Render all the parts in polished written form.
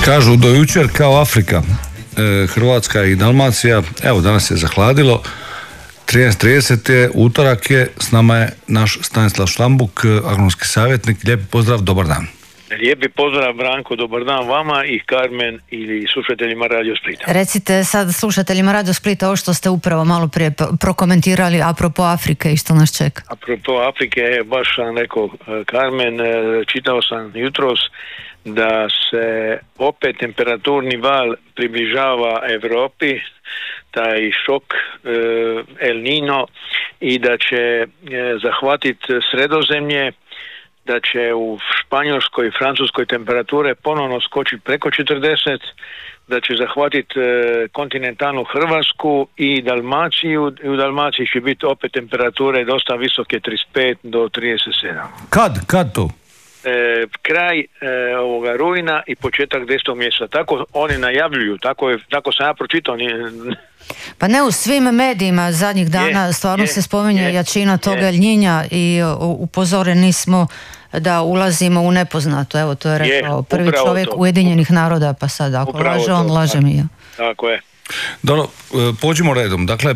Kažu do jučer kao Afrika, Hrvatska i Dalmacija, evo danas je zahladilo, 13:30 je, utorak je, s nama je naš Stanislav Šlambuk, agronomski savjetnik. Lijepi pozdrav, dobar dan. Lijepi pozdrav Branko, dobar dan vama i Karmen ili slušateljima Radio Splita. Recite sad slušateljima Radio Splita ovo što ste upravo malo prije prokomentirali apropo Afrike i što nas čeka. Apropo Afrike, baš sam rekao Karmen, čitao sam jutros da se opet temperaturni val približava Europi, taj šok El Nino, i da će zahvatiti Sredozemlje, da će u Španjolskoj i Francuskoj temperature ponovno skočiti preko 40, da će zahvatiti kontinentalnu Hrvatsku i Dalmaciju, i u Dalmaciji će biti opet temperature dosta visoke, 35 do 37. Kad to? Kraj ovoga rujna i početak 10. mjeseca. Tako oni najavljuju, tako sam ja pročitao. Pa ne, u svim medijima zadnjih dana stvarno se spominje jačina toga Ljinja i upozoreni smo da ulazimo u nepoznato. Evo, to je rekao prvi čovjek Ujedinjenih naroda, pa sad ako laže on, lažem i ja. Tako je. Dobro, pođimo redom. Dakle,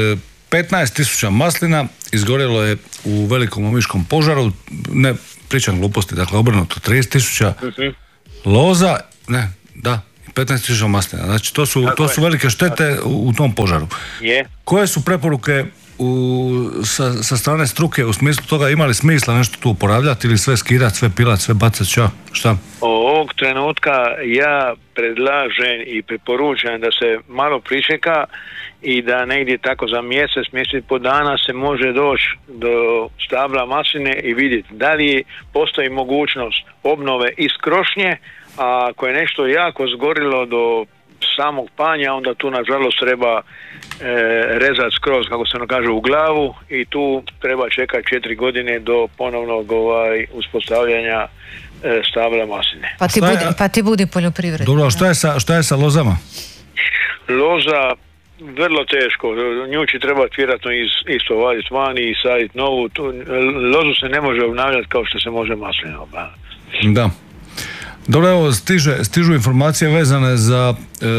15.000 maslina izgorjelo je u velikom omiškom požaru, ne pričam gluposti, dakle obrnuto, 30.000 loza, 15.000 maslina. Znači to su velike štete u tom požaru. Koje su preporuke sa strane struke u smislu toga, ima li smisla nešto tu oporavljati ili sve skidati, sve pilati, sve bacati, šta? Ovog trenutka ja predlažem i preporučam da se malo pričeka i da negdje tako za mjesec i po dana se može doći do stabla masline i vidjeti da li postoji mogućnost obnove iz krošnje, a ako je nešto jako zgorilo do samog panja, onda tu nažalost treba rezati skroz, kako se ono kaže, u glavu, i tu treba čekati 4 godine do ponovnog uspostavljanja stabla masline. Pa ti budi poljoprivrednik. Dobro, a šta je sa lozama? Loza vrlo teško, nju će trebati vjerojatno isto vaditi vani i saditi novu. Lozu se ne može obnavljati kao što se može maslinu. Da. Dobro, evo, stižu informacije vezane za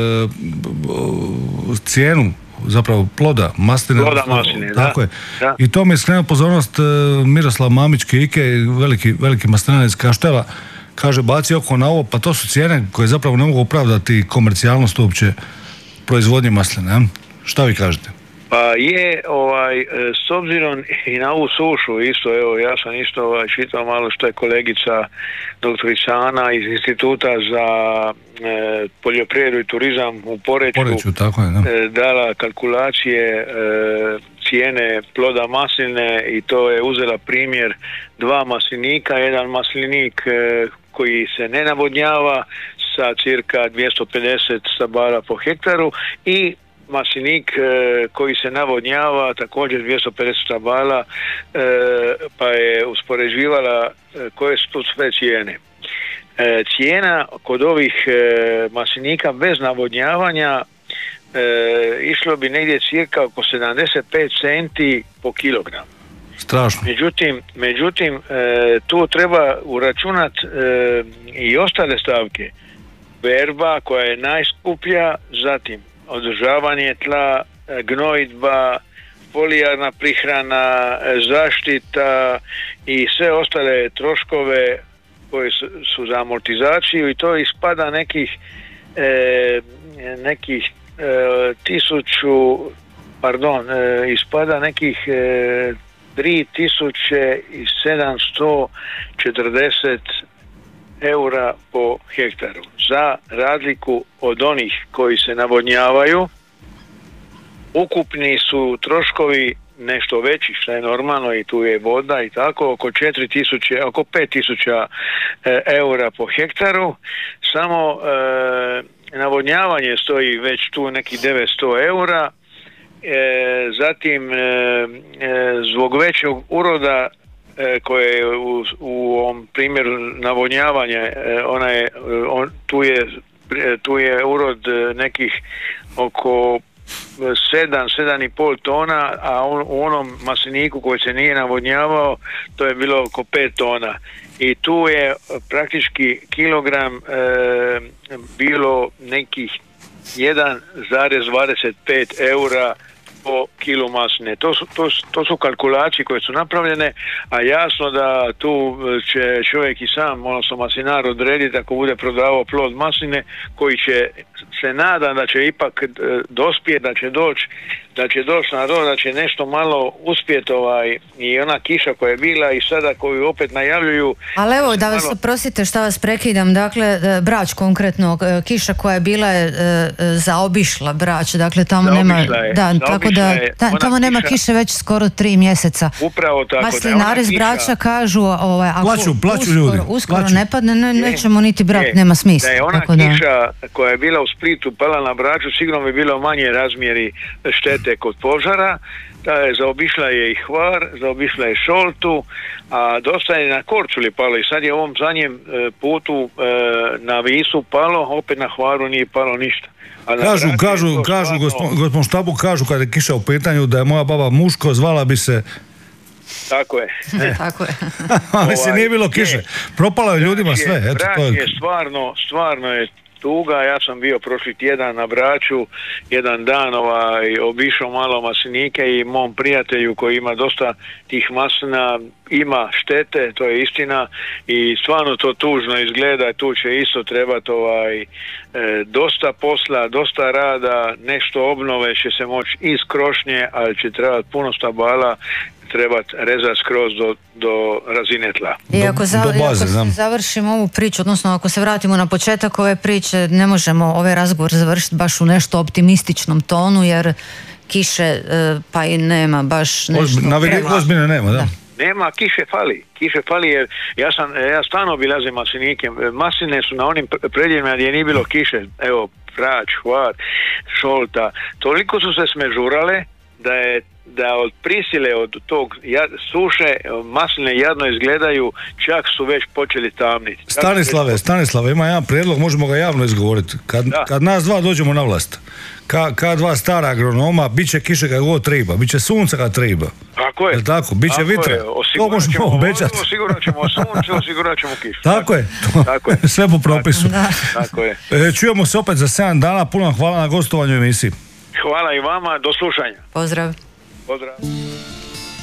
cijenu zapravo ploda masline. Tako je. Da. I to mi je skrenuo pozornost Miroslav Mamić Kike, veliki maslinar iz Kaštela, kaže baci oko na ovo, pa to su cijene koje zapravo ne mogu opravdati komercijalnost uopće proizvodnje masline. Šta vi kažete? Pa je, s obzirom i na ovu sušu isto, evo, ja sam isto čitao malo što je kolegica doktorica Ana iz Instituta za poljoprivredu i turizam u Poreču tako je, dala kalkulacije cijene ploda masline, i to je uzela primjer 2 maslinika, jedan maslinik koji se ne navodnjava sa cirka 250 stabala po hektaru i maslinik koji se navodnjava također 250 stabala, pa je uspoređivala koje su tu sve cijene. Cijena kod ovih maslinika bez navodnjavanja išlo bi negdje cirka oko 75 centi po kilogram. Strašno. Međutim, tu treba uračunat i ostale stavke. Berba koja je najskuplja, zatim održavanje tla, gnojidba, folijarna prihrana, zaštita i sve ostale troškove koji su za amortizaciju, i to ispada nekih 3740 eura po hektaru. Za razliku od onih koji se navodnjavaju, ukupni su troškovi nešto veći, što je normalno, i tu je voda i tako, oko 5000 eura po hektaru. Samo navodnjavanje stoji već tu neki 900 eura. Zatim zbog većeg uroda koje je u ovom primjeru navodnjavanja, tu je urod nekih oko 7,5 tona, a u onom masliniku koji se nije navodnjavao to je bilo oko 5 tona. i tu je praktički kilogram bilo nekih 1,25 eura po kilu masline. To su kalkulacije koje su napravljene, a jasno da tu će čovjek i sam, odnosno maslinar, odrediti ako bude prodavao plod masline koji će, se nada da će ipak dospjeti, da će doći na ro, da će nešto malo uspjeti i ona kiša koja je bila i sada koju opet najavljuju. Ali evo, da vas prosite šta vas prekidam, dakle, Brač konkretno, kiša koja je bila zaobišla Brač, dakle tamo nema, tako da tamo nema kiše već skoro 3 mjeseca. Upravo tako. Maslinari iz Brača kažu, ako plaću ljudi. Uskoro ne padne, nećemo niti brati, nema smisla. Da je ona kiša koja je bila u Splitu pala na Braču, sigurno bi bilo manje razmjeri štete kod požara. Zaobišla je i Hvar, zaobišla je Šoltu, a dosta je na Korčuli palo i sad je u ovom zadnjem putu na Visu palo, opet na Hvaru nije palo ništa. Kažu, gospodin Štabu, kažu kada je kiša u pitanju da je moja baba muško, zvala bi se... Tako je. Tako je. Ali se nije bilo kiše. Propalo je ljudima sve. Brač je stvarno je tuga. Ja sam bio prošli tjedan na Braču, jedan dan obišao malo maslinike i mom prijatelju koji ima dosta tih maslina ima štete, to je istina, i stvarno to tužno izgleda. Tu će isto trebati dosta posla, dosta rada, nešto obnove će se moći iz krošnje, ali će trebati puno stabala, trebati rezati skroz do razine tla. I ako završimo ovu priču, odnosno ako se vratimo na početak ove priče, ne možemo ovaj razgovor završiti baš u nešto optimističnom tonu, jer kiše pa i nema baš nešto. Ozbiljno nema, da. Nema, kiše fali jer ja stalno obilazim maslinike. Masline su na onim predjelima gdje nije bilo kiše, evo Brač, Hvar, Šolta, toliko su se smežurale da od prisile, od tog suše, masline jadno izgledaju, čak su već počeli tamniti. Stanislave, ima jedan prijedlog, možemo ga javno izgovoriti. Kad nas dva dođemo na vlast, ka dva stara agronoma, bit će kiše kad god treba, bit će sunca kad treba. Tako je. Tako, bit će vitra. To možemo obećati. Osigurat ćemo sunce, osigurat ćemo kišu. Tako je. Sve po propisu. Tako je. Čujemo se opet za 7 dana, puno hvala na gostovanju emisiji. Hvala i vama, do slušanja. Pozdrav. Pozdrav.